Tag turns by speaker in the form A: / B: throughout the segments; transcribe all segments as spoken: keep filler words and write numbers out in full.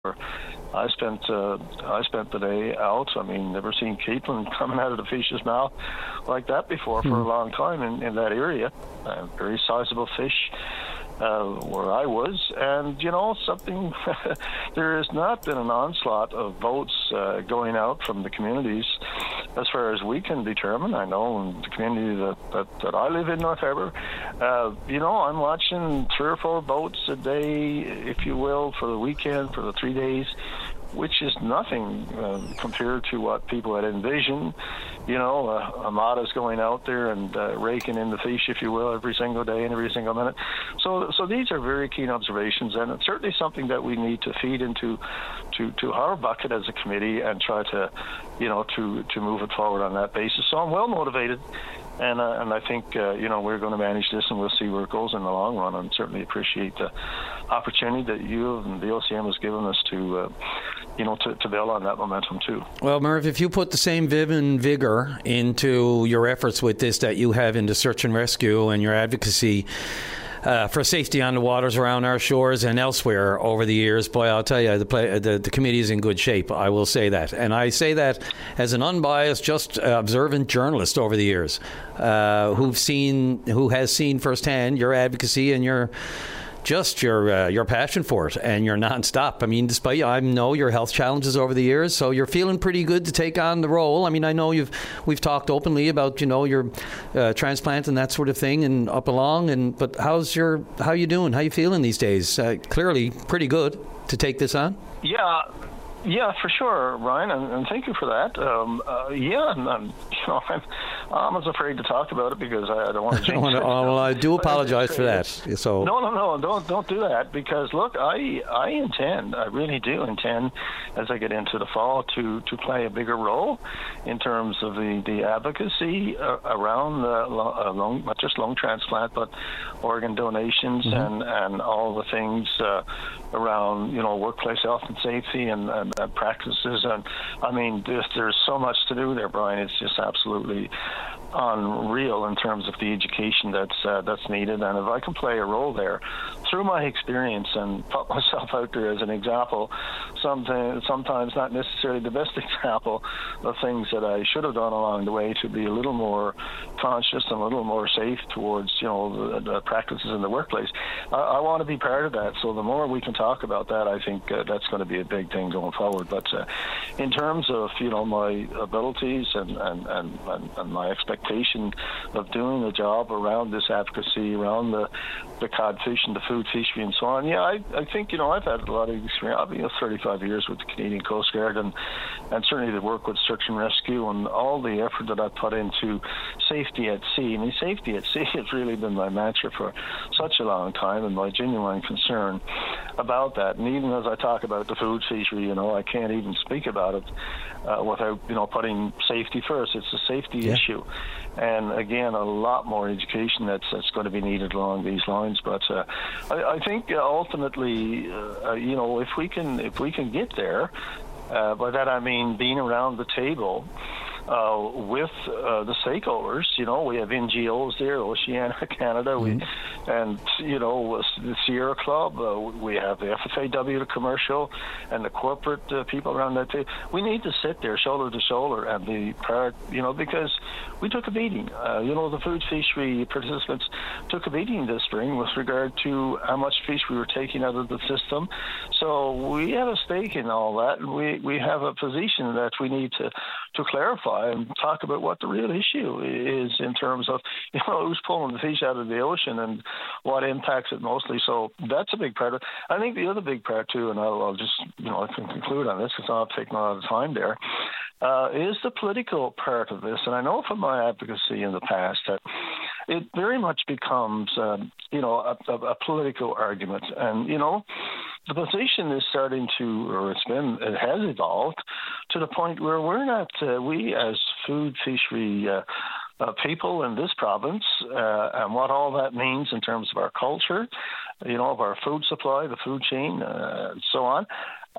A: I spent uh, I spent the day out. I mean, never seen capelin coming out of the fish's mouth like that before for mm. a long time in, in that area. Uh, very sizable fish. Uh, where I was, and you know something, there has not been an onslaught of boats uh, going out from the communities, as far as we can determine. I know in the community that, that, that I live in, North Harbour, uh, you know, I'm watching three or four boats a day, if you will, for the weekend, for the three days, which is nothing uh, compared to what people had envisioned. You know, uh, armadas going out there and uh, raking in the fish, if you will, every single day and every single minute. So, so these are very keen observations, and it's certainly something that we need to feed into to, to our bucket as a committee and try to, you know, to, to move it forward on that basis. So I'm well motivated. And uh, and I think, uh, you know, we're going to manage this, and we'll see where it goes in the long run, and certainly appreciate the opportunity that you and the O C M has given us to, uh, you know, to, to build on that momentum too.
B: Well, Merv, if you put the same viv and vigor into your efforts with this that you have into search and rescue and your advocacy Uh, for safety on the waters around our shores and elsewhere over the years, boy, I'll tell you, the, play, the the committee is in good shape. I will say that. And I say that as an unbiased, just uh, observant journalist over the years uh, who've seen, who has seen firsthand your advocacy and your just your uh, your passion for it and your nonstop. I mean, despite I know your health challenges over the years, so you're feeling pretty good to take on the role. I mean, I know you've we've talked openly about you know your uh, transplant and that sort of thing and up along. And but how's your how you doing? How you feeling these days? Uh, clearly, pretty good to take this on.
A: Yeah. Yeah, for sure, Ryan, and, and thank you for that. Um, uh, yeah, and, and, you know, I'm, I'm as afraid to talk about it because I, I don't want to jinx it.
B: Well, I do apologize for that. So
A: no, no, no, don't don't do that because look, I I intend, I really do intend, as I get into the fall, to, to play a bigger role in terms of the the advocacy uh, around the uh, lung, not just lung transplant, but organ donations mm-hmm. and and all the things uh, around you know workplace health and safety and, and Uh, practices, and I mean there's, there's so much to do there, Brian. It's just absolutely unreal in terms of the education that's uh, that's needed, and if I can play a role there through my experience and put myself out there as an example, sometimes sometimes not necessarily the best example of things that I should have done along the way to be a little more conscious and a little more safe towards you know the, the practices in the workplace. I, I want to be part of that, so the more we can talk about that, I think uh, that's going to be a big thing going forward. But uh, in terms of you know my abilities and and, and, and and my expectation of doing the job around this advocacy, around the the codfish and the food fishery and so on, yeah, I, I think you know I've had a lot of experience. I've been thirty-five years with the Canadian Coast Guard, and and certainly the work with search and rescue and all the effort that I put into safety at sea. I mean, safety at sea has really been my mantra for such a long time, and my genuine concern about that. And even as I talk about the food fishery, you know, I can't even speak about it uh, without, you know, putting safety first. It's a safety yeah. issue. And again, a lot more education that's that's going to be needed along these lines. But uh, I, I think ultimately, uh, you know, if we can if we can get there, uh, by that I mean being around the table Uh, with uh, the stakeholders. You know, we have N G Os there, Oceana Canada, mm-hmm. we, and, you know, the Sierra Club, uh, we have the F F A W, the commercial, and the corporate uh, people around that table. We need to sit there shoulder to shoulder and be part, you know, because we took a beating. Uh, you know, the food fishery participants took a beating this spring with regard to how much fish we were taking out of the system. So we have a stake in all that, and we, we have a position that we need to, to clarify and talk about what the real issue is in terms of, you know, who's pulling the fish out of the ocean and what impacts it mostly. So that's a big part of it. I think the other big part, too, and I'll, I'll just, you know, I can conclude on this because I've taken a lot of time there, uh, is the political part of this. And I know from my advocacy in the past that it very much becomes, um, you know, a, a, a political argument. And, you know, the position is starting to, or it's been, it has evolved to the point where we're not, uh, we as food fishery uh, uh, people in this province, uh, and what all that means in terms of our culture, you know, of our food supply, the food chain, uh, and so on.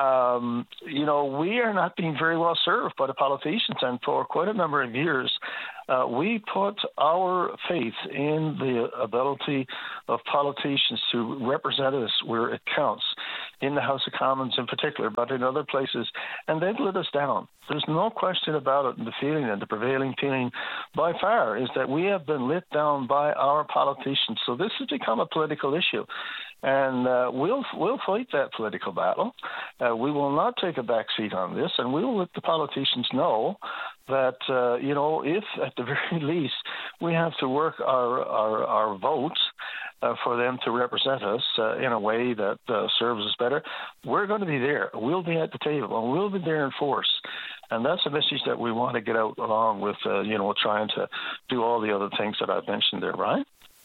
A: Um, you know, we are not being very well served by the politicians, and for quite a number of years, uh, we put our faith in the ability of politicians to represent us where it counts. in the House of Commons in particular, but in other places, and they've let us down. There's no question about it. And the feeling and the prevailing feeling by far is that we have been let down by our politicians. So this has become a political issue. And uh, we'll we'll fight that political battle. Uh, we will not take a back seat on this, and we will let the politicians know that, uh, you know, if at the very least we have to work our, our, our votes uh, for them to represent us uh, in a way that uh, serves us better, we're going to be there. We'll be at the table, and we'll be there in force. And that's a message that we want to get out along with, uh, you know, trying to do all the other things that I've mentioned there, right?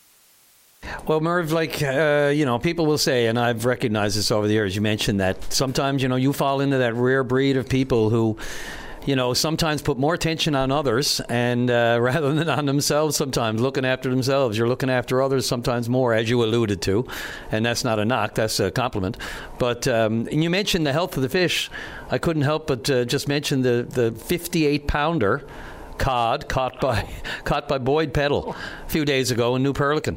B: Well, Merv, like, uh, you know, people will say, and I've recognized this over the years, you mentioned that sometimes, you know, you fall into that rare breed of people who, you know, sometimes put more attention on others and uh, rather than on themselves sometimes, looking after themselves. You're looking after others sometimes more, as you alluded to, and that's not a knock, that's a compliment. But um, and you mentioned the health of the fish. I couldn't help but uh, just mention the, the fifty-eight pounder cod caught by caught by Boyd Peddle a few days ago in New Perlican.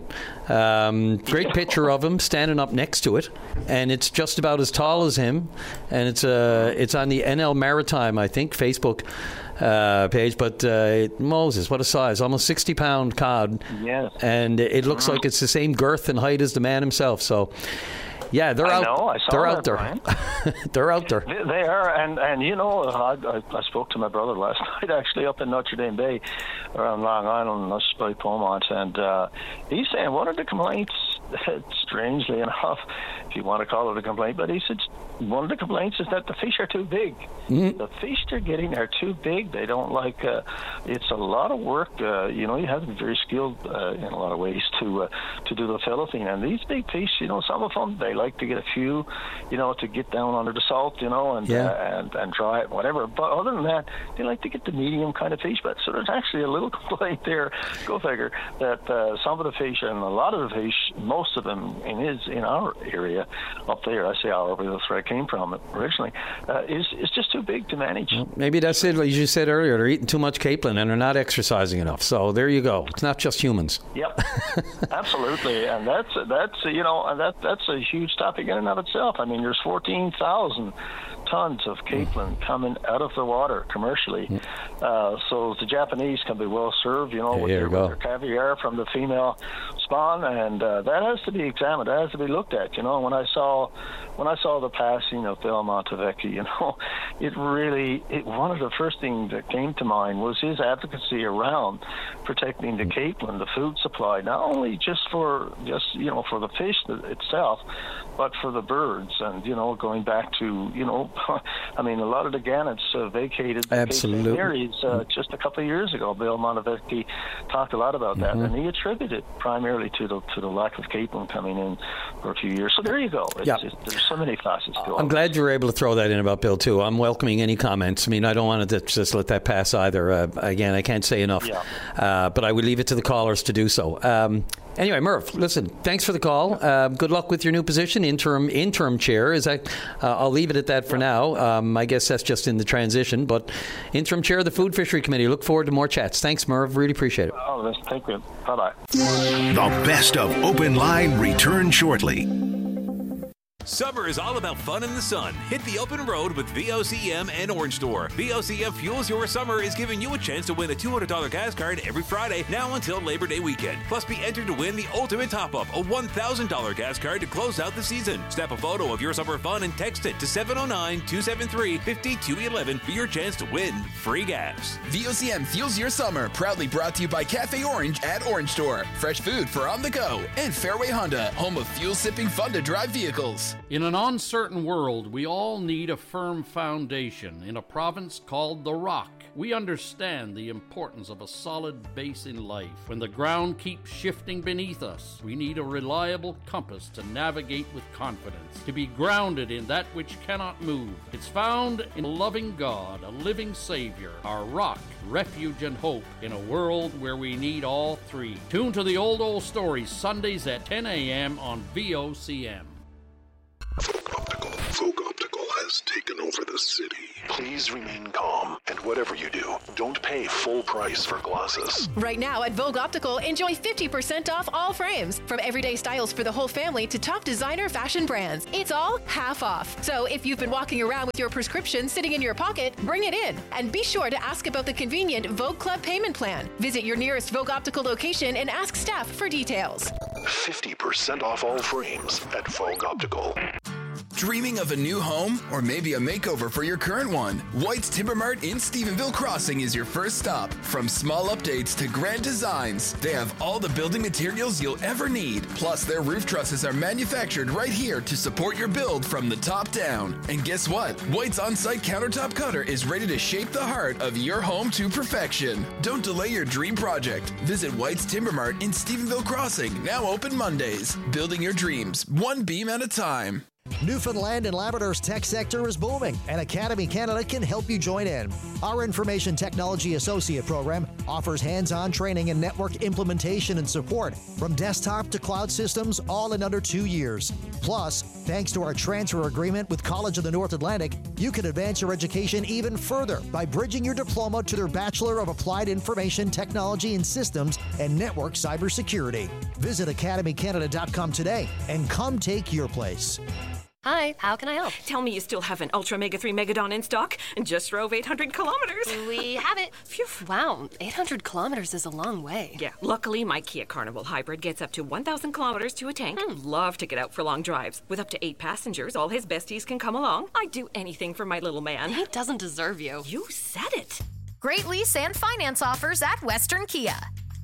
B: Um, great picture of him standing up next to it, and it's just about as tall as him, and it's uh, it's on the N L Maritime, I think, Facebook uh, page. But uh, Moses, what a size! Almost sixty pound cod.
A: Yes.
B: And it looks like it's the same girth and height as the man himself. So. Yeah, they're
A: I
B: out.
A: Know, I saw
B: they're
A: that,
B: out there. They're out there.
A: They, they are, and, and you know, I, I, I spoke to my brother last night, actually, up in Notre Dame Bay, around Long Island, just by Beaumont, and uh, he's saying one of the complaints, strangely enough, if you want to call it a complaint, but he said one of the complaints is that the fish are too big. Mm-hmm. The fish they're getting are too big. They don't like. Uh, it's a lot of work. Uh, you know, you have to be very skilled uh, in a lot of ways to uh, to do the filleting. And these big fish, you know, some of them they like to get a few, you know, to get down under the salt, you know, and
B: yeah.
A: uh, and and dry it, whatever. But other than that, they like to get the medium kind of fish. But so there's actually a little complaint there. Go figure that uh, some of the fish and a lot of the fish, most of them in his in our area up there, I say our, where that's where I came from originally, uh, is is just too big to manage.
B: Well, maybe that's it. Like you said earlier, they're eating too much capelin and they're not exercising enough. So there you go. It's not just humans.
A: Yep, absolutely, and that's that's you know, and that that's a huge topic in and of itself. I mean, there's fourteen thousand tons of capelin mm. coming out of the water commercially. Mm. Uh, so the Japanese can be well served, you know,
B: yeah,
A: with, their, with their caviar from the female spawn, and uh, that has to be examined. That has to be looked at. You know, when I saw when I saw the passing of Bill Montevecchi, you know, it really it, one of the first things that came to mind was his advocacy around protecting the capelin, the food supply, not only just for just you know for the fish itself, but for the birds. And you know, going back to you know. I mean, a lot of the gannets uh, vacated the
B: Absolutely.
A: areas uh, just a couple of years ago. Bill Montevecchi talked a lot about that, mm-hmm. and he attributed it primarily to the to the lack of capelin coming in for a few years. So there you go. It's,
B: yep.
A: it's, there's so many facets to it.
B: I'm glad you were able to throw that in about Bill, too. I'm welcoming any comments. I mean, I don't want to just let that pass either. Uh, again, I can't say enough,
A: yeah.
B: uh, but I would leave it to the callers to do so. Um, Anyway, Murph, listen, thanks for the call. Uh, good luck with your new position, interim interim chair. Is that? Uh, I'll leave it at that for now. Um, I guess that's just in the transition. But interim chair of the Food Fishery Committee. Look forward to more chats. Thanks, Murph. Really appreciate it.
A: Oh, thank you. Bye-bye.
C: The best of Open Line returns shortly.
D: Summer is all about fun in the sun. Hit the open road with V O C M and Orange Store. V O C M Fuels Your Summer is giving you a chance to win a two hundred dollars gas card every Friday now until Labor Day weekend. Plus, be entered to win the ultimate top-up, a one thousand dollars gas card to close out the season. Snap a photo of your summer fun and text it to seven oh nine, two seven three, five two one one for your chance to win free gas.
E: V O C M Fuels Your Summer, proudly brought to you by Cafe Orange at Orange Store. Fresh food for on the go. And Fairway Honda, home of fuel-sipping fun-to-drive vehicles.
F: In an uncertain world, we all need a firm foundation in a province called the Rock. We understand the importance of a solid base in life. When the ground keeps shifting beneath us, we need a reliable compass to navigate with confidence, to be grounded in that which cannot move. It's found in a loving God, a living Savior, our rock, refuge, and hope in a world where we need all three. Tune to the Old Old Stories, Sundays at ten a.m. on V O C M.
C: Folk Optical. Folk Optical has taken over the city. Please remain calm, and whatever you do, don't pay full price for glasses.
G: Right now at Vogue Optical, enjoy fifty percent off all frames. From everyday styles for the whole family to top designer fashion brands. It's all half off. So if you've been walking around with your prescription sitting in your pocket, bring it in. And be sure to ask about the convenient Vogue Club payment plan. Visit your nearest Vogue Optical location and ask staff for details.
C: fifty percent off all frames at Vogue Optical.
E: Dreaming of a new home or maybe a makeover for your current one? White's Timber Mart in Stephenville Crossing is your first stop. From small updates to grand designs, they have all the building materials you'll ever need. Plus, their roof trusses are manufactured right here to support your build from the top down. And guess what? White's on-site countertop cutter is ready to shape the heart of your home to perfection. Don't delay your dream project. Visit White's Timber Mart in Stephenville Crossing, now open Mondays. Building your dreams, one beam at a time.
H: Newfoundland and Labrador's tech sector is booming, and Academy Canada can help you join in. Our Information Technology Associate program offers hands-on training and network implementation and support from desktop to cloud systems, all in under two years. Plus, thanks to our transfer agreement with College of the North Atlantic, you can advance your education even further by bridging your diploma to their Bachelor of Applied Information Technology and Systems and Network Cybersecurity. Visit academy canada dot com today and come take your place.
I: Hi, how can I help?
J: Tell me you still have an Ultra Mega three Megadon in stock and just drove eight hundred kilometers.
I: We have it. Phew. Wow, eight hundred kilometers is a long way.
J: Yeah, luckily my Kia Carnival Hybrid gets up to one thousand kilometers to a tank. Hmm. Love to get out for long drives. With up to eight passengers, all his besties can come along. I'd do anything for my little man.
I: He doesn't deserve you.
J: You said it.
K: Great lease and finance offers at Western Kia.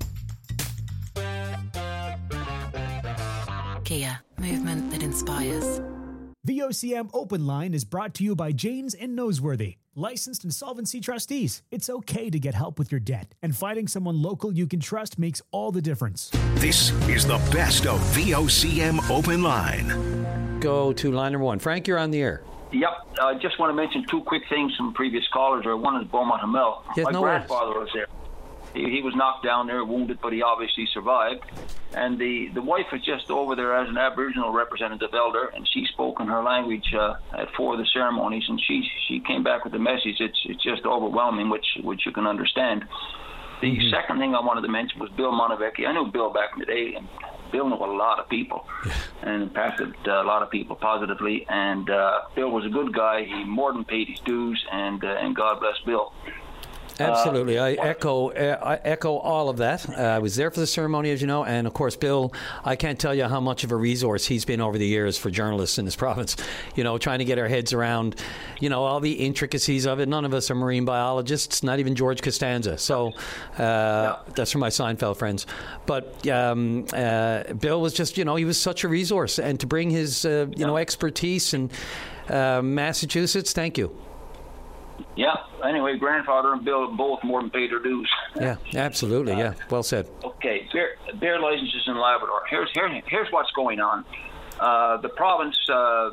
L: Kia, movement that inspires.
M: V O C M Open Line is brought to you by Janes and Noseworthy, licensed insolvency trustees. It's okay to get help with your debt, and finding someone local you can trust makes all the difference.
C: This is the best of V O C M Open Line.
B: Go to line number one. Frank, you're on the air.
N: Yep. I uh, just want to mention two quick things from previous callers. One is Beaumont Hamel.
B: Yes,
N: My
B: no
N: grandfather
B: worries.
N: was there. He, he was knocked down there, wounded, but he obviously survived. And the, the wife was just over there as an Aboriginal representative elder, and she spoke in her language uh, at four of the ceremonies, and she she came back with the message. It's it's just overwhelming, which which you can understand. The mm-hmm. second thing I wanted to mention was Bill Montevecchi. I knew Bill back in the day, and Bill knew a lot of people and impacted uh, a lot of people positively. And uh, Bill was a good guy. He more than paid his dues, and uh, and God bless Bill.
B: Absolutely. I echo uh, I echo all of that. Uh, I was there for the ceremony, as you know, and of course, Bill, I can't tell you how much of a resource he's been over the years for journalists in this province, you know, trying to get our heads around, you know, all the intricacies of it. None of us are marine biologists, not even George Costanza. So uh, yeah. That's for my Seinfeld friends. But um, uh, Bill was just, you know, he was such a resource. And to bring his, uh, you yeah. know, expertise in uh, Massachusetts, thank you.
N: Yeah. Anyway, grandfather and Bill both more than paid their dues.
B: Yeah, absolutely. Uh, yeah, well said.
N: Okay, beer, beer licenses in Labrador. Here's here, here's what's going on. Uh, the province uh,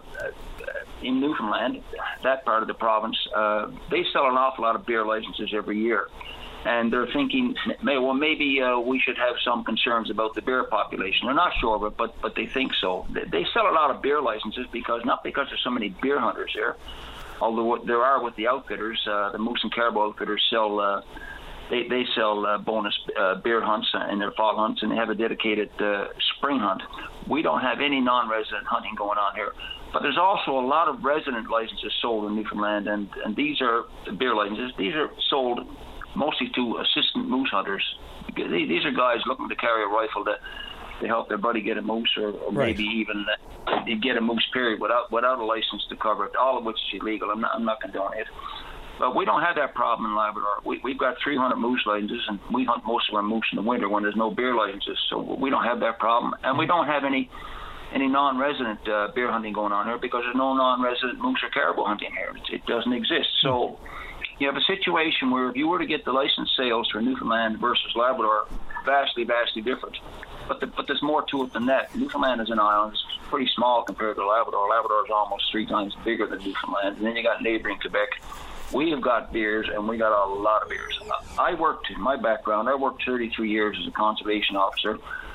N: in Newfoundland, that part of the province, uh, they sell an awful lot of beer licenses every year, and they're thinking, well, maybe uh, we should have some concerns about the beer population. They're not sure of it, but but they think so. They, they sell a lot of beer licenses because not because there's so many beer hunters here. Although there are with the outfitters, uh, the Moose and Caribou outfitters sell, uh, they they sell uh, bonus uh, beer hunts in their fall hunts, and they have a dedicated uh, spring hunt. We don't have any non-resident hunting going on here, but there's also a lot of resident licenses sold in Newfoundland, and, and these are beer licenses. These are sold mostly to assistant moose hunters. These are guys looking to carry a rifle to. to help their buddy get a moose, or, or right. maybe even uh, get a moose period without without a license to cover it, all of which is illegal. I'm not, I'm not condoning it. But we don't have that problem in Labrador. We, we've got three hundred moose licenses, and we hunt most of our moose in the winter when there's no beer licenses, so we don't have that problem. And we don't have any any non-resident uh, beer hunting going on here because there's no non-resident moose or caribou hunting here. It, it doesn't exist. So you have a situation where if you were to get the license sales for Newfoundland versus Labrador, vastly, vastly different. But, the, but there's more to it than that. Newfoundland is an island. It's pretty small compared to Labrador. Labrador is almost three times bigger than Newfoundland. And then you got neighboring Quebec. We have got beers, and we got a lot of beers. I worked, in my background, I worked thirty-three years as a conservation officer.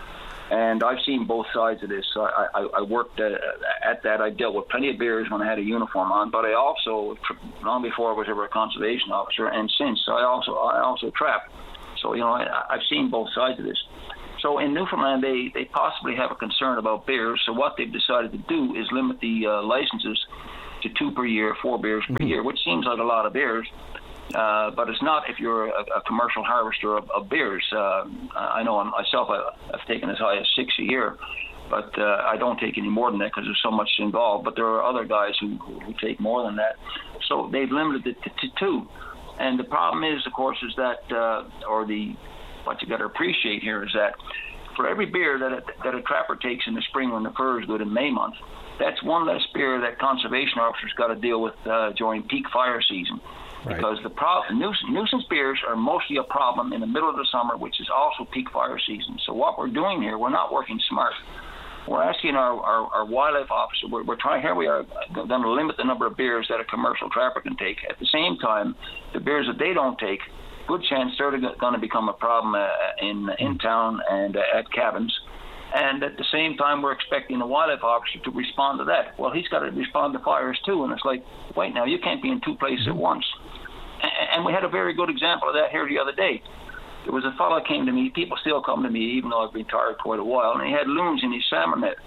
N: And I've seen both sides of this. I, I, I worked uh, at that. I dealt with plenty of bears when I had a uniform on, but I also, long before I was ever a conservation officer, and since I also I also trap. So you know I, I've seen both sides of this. So in Newfoundland, they, they possibly have a concern about bears. So what they've decided to do is limit the uh, licenses to two per year, four bears per mm-hmm. year, which seems like a lot of bears. Uh, but it's not if you're a, a commercial harvester of, of bears. Uh, I know myself, I, I've taken as high as six a year, but uh, I don't take any more than that because there's so much involved. But there are other guys who, who take more than that. So they've limited it to, to two. And the problem is, of course, is that, uh, or the what you got to appreciate here is that for every bear that a, that a trapper takes in the spring when the fur is good in May month, that's one less bear that conservation officers got to deal with uh, during peak fire season. Right. Because the problem, nuisance, nuisance bears are mostly a problem in the middle of the summer, which is also peak fire season. So what we're doing here, we're not working smart. We're asking our, our, our wildlife officer, we're, we're trying, here we are going to limit the number of bears that a commercial trapper can take. At the same time, the bears that they don't take, good chance they're going to become a problem uh, in, in town and uh, at cabins. And at the same time, we're expecting the wildlife officer to respond to that. Well, he's got to respond to fires too. And it's like, wait now, you can't be in two places at once. And we had a very good example of that here the other day. There was a fellow came to me, people still come to me, even though I've been retired quite a while, and he had loons in his salmon net.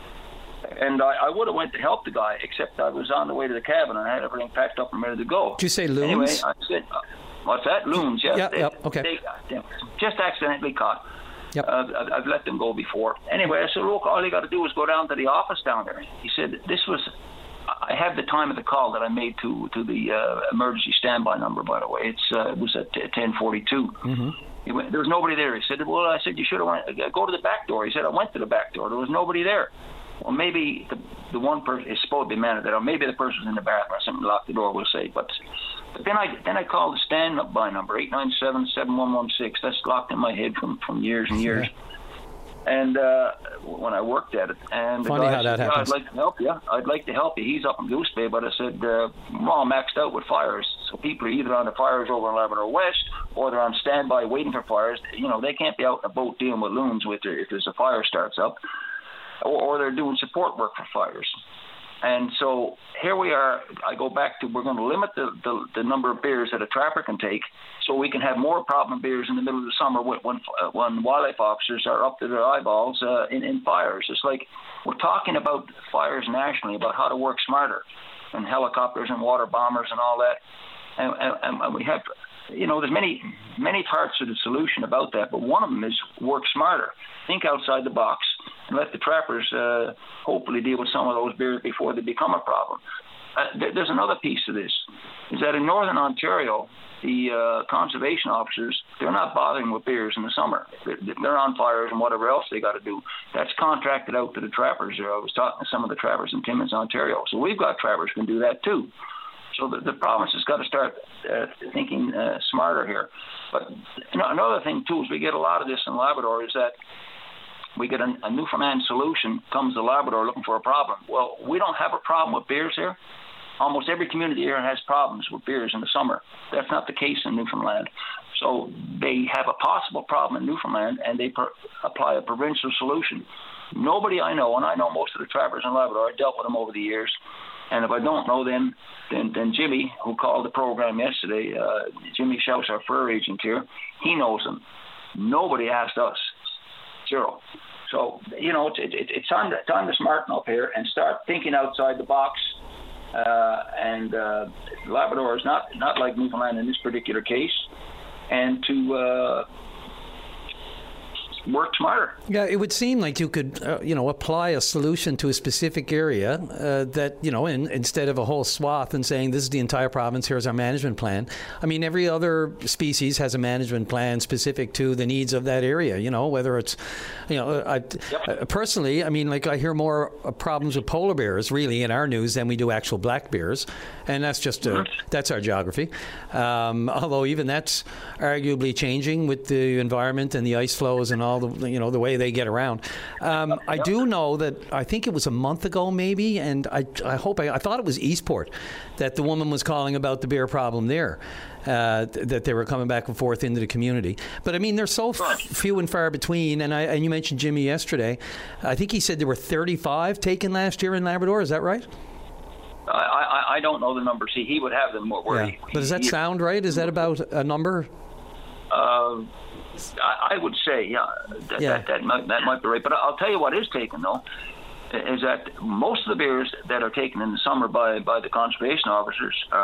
N: And I, I would have went to help the guy, except I was on the way to the cabin, and I had everything packed up and ready to go.
B: Did you say loons?
N: Anyway, I said, uh, what's that? Loons, yes.
B: Yep,
N: they,
B: yep, okay.
N: They, they just accidentally caught.
B: Yep.
N: Uh, I've, I've let them go before. Anyway, I said, look, all you got to do is go down to the office down there. He said, this was... I have the time of the call that I made to to the uh, emergency standby number, by the way. It's uh, it was at ten forty-two. Mm-hmm. He went, there was nobody there. He said, well, I said, you should have went, go to the back door. He said, I went to the back door. There was nobody there. Well, maybe the the one person is supposed to be man there, or maybe the person was in the bathroom or something, locked the door, we'll say. But, but then I then I called the standby number, eight nine seven, seven one one six. That's locked in my head from, from years and years. Yeah. And uh, when I worked at it, and the
B: Funny
N: guy
B: how that
N: said, yeah,
B: happens.
N: I'd like to help you. I'd like to help you. He's up in Goose Bay, but I said, uh, we're all maxed out with fires. So people are either on the fires over in Labrador West, or they're on standby waiting for fires. You know, they can't be out in a boat dealing with loons with their, if there's a fire starts up, or, or they're doing support work for fires. And so here we are. I go back to, we're going to limit the, the, the number of bears that a trapper can take, so we can have more problem bears in the middle of the summer when when, uh, when wildlife officers are up to their eyeballs uh, in, in fires. It's like we're talking about fires nationally, about how to work smarter, and helicopters and water bombers and all that. And, and, and we have, you know, there's many many parts of the solution about that, but one of them is work smarter, think outside the box, and let the trappers uh, hopefully deal with some of those bears before they become a problem. Uh, th- there's another piece to this, is that in northern Ontario, the uh, conservation officers, they're not bothering with bears in the summer. They're, they're on fires and whatever else they got to do. That's contracted out to the trappers. I was talking to some of the trappers in Timmins, Ontario. So we've got trappers who can do that too. So the, the province has got to start uh, thinking uh, smarter here. But you know, another thing too is we get a lot of this in Labrador is that we get a, a Newfoundland solution, comes to Labrador looking for a problem. Well, we don't have a problem with bears here. Almost every community here has problems with bears in the summer. That's not the case in Newfoundland. So they have a possible problem in Newfoundland, and they per- apply a provincial solution. Nobody I know, and I know most of the trappers in Labrador, I dealt with them over the years, and if I don't know them, then, then Jimmy, who called the program yesterday, uh, Jimmy Shouse, our fur agent here, he knows them. Nobody asked us. Zero. So, you know, it's, it, it's time, to, time to smarten up here and start thinking outside the box. Uh, and uh, Labrador is not, not like Newfoundland in this particular case, and to uh, work smarter.
B: Yeah, it would seem like you could, uh, you know, apply a solution to a specific area uh, that, you know, in, instead of a whole swath and saying this is the entire province, here's our management plan. I mean, every other species has a management plan specific to the needs of that area, you know, whether it's, you know, I, yep. uh, personally, I mean, like I hear more uh, problems with polar bears really in our news than we do actual black bears. And that's just, a, that's our geography. Um, although even that's arguably changing with the environment and the ice flows and all all the you know the way they get around. Um, I do know that I think it was a month ago, maybe, and I I hope I, I thought it was Eastport that the woman was calling about the beer problem there. Uh, th- that they were coming back and forth into the community. But, I mean, they're so f- few and far between. And I and you mentioned Jimmy yesterday. I think he said there were thirty-five taken last year in Labrador. Is that right?
N: I, I, I don't know the numbers. He, he would have them where
B: yeah.
N: he,
B: But does that
N: he,
B: sound right? Is that about a number?
N: Uh, I, I would say, yeah, that,
B: yeah.
N: That, that, might, that might be right. But I'll tell you what is taken, though, is that most of the beers that are taken in the summer by, by the conservation officers uh,